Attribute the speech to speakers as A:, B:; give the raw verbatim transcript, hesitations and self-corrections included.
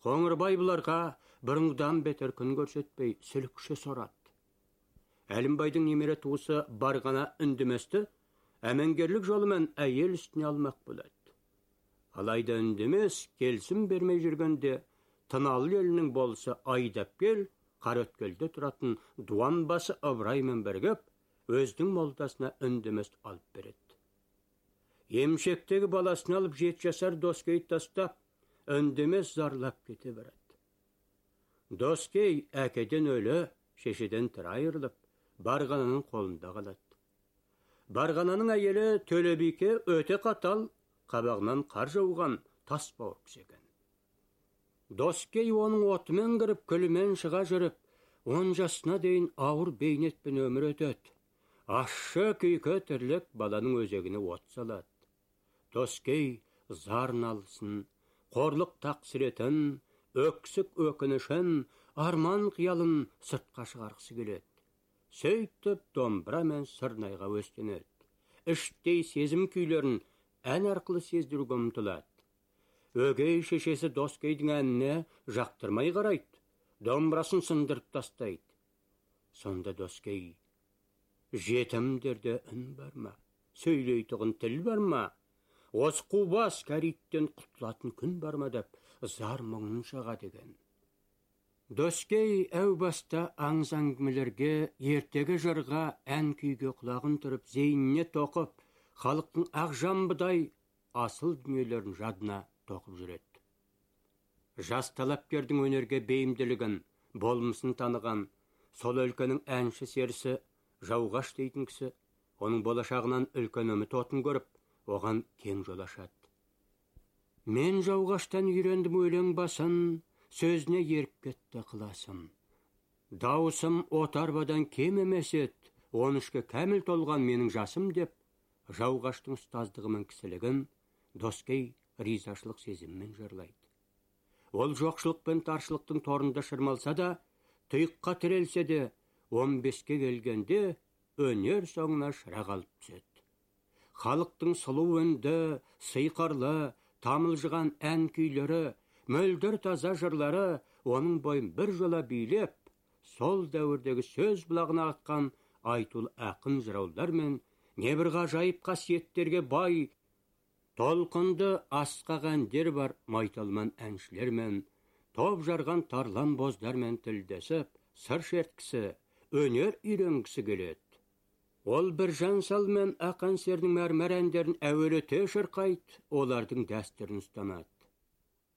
A: Қоңырбай бұларға бұрынғыдан бетер күн көрсетпей сүлікше сорат. Әлімбайдың немере туысы барғана үндеместі, әмеңгерлік жолымен әйел үстіне алмақ болады. Алайда үндемес, келсім бермей жүргенде, Тыналы елінің болысы айдап кел, Қараөткелде тұратын дуан басы Ыбыраймен біргіп, өздің молдасына үндемес алып береді. Емшектегі баласын алып жет жасар Доскей тастап, үндемес зарлап кете береді. Доскей әкеден өлі, шешеден тірі айырылып, Барғананың қолында қалады. Барғананың әйелі Төлебике өте қатал, қабағынан қар жауған тас бауыр кісі. Доскей оның отымен кіріп, күлімен шыға жүріп, он жасына дейін ауыр бейнетпен өмір өтеді. Ашы күйкі тірлік баланың өзегіне от салады. Доскей зарын алсын, қорлық тақсіретін, өксік өкінішін, арман қиялын сыртқа шығарғысы келеді. Сөйтіп домбыра мен сырнайға өстенеді. Іштей сезім күйлерін ән арқылы сездіруге ұмтылады. Өгей шешесі Доскейдің әніне жақтырмай қарайды, домбырасын сындырып тастайды. Сонда Доскей, жетімдерде үн бар ма, сөйлейтұғын тіл бар ма, осқу бас кәриттен құтылатын күн бар ма деп зар мұңын шаға деген. Доскей әу баста аңыз әңгімелерге, ертегі жырға, ән күйге құлағын тұрып, зейініне тоқып, халықтың ақ жамбыдай асыл дүниелерін жадына тоқып жүреді. Жас талапкердің өнерге бейімділігін, болмысын таныған, сол өлкенің әнші серісі Жауғаш дейтін кісі, оның болашағынан үлкен үміт отын көріп, оған кең жол ашады. Мен Жауғаштан үйрендім өлең басын, сөзіне еріп кетті қыласым. Дауысым отарбадан кем емес ет, он үшке кәміл толған менің жасым деп, Жауғаштың ұстаздығымен кісілігін Доскей ризашылық сезіммен жырлайды. Ол жоқшылық пен таршылықтың торында шырмалса да, тұйыққа тірелсе де, он беске келгенде өнер соңына шырақ алып түседі. Халықтың сұлу үнді, сыйқарлы, тамылжыған ән күйлері, мөлдір таза жырлары оның бойын бір жола билеп, сол дәуірдегі сөз бұлағына атқан айтул ақын жыраулар мен небір ғажайып қасиеттерге бай, толқынды асқақ әндер бар майталман әншілермен, топ жарған тарлан боздармен тілдесіп, сыр шерткісі, өнер үйренгісі келеді. Ол бір жансал мен ақ әншердің мәрмәр әндерін әуелете шырқайды, олардың дәстүрін ұстанады.